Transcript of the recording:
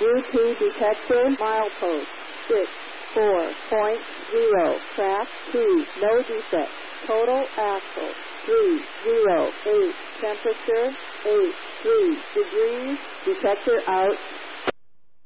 U2 detector, milepost 64.0, track 2, no defect. Total axle 308, temperature 83 degrees, detector out.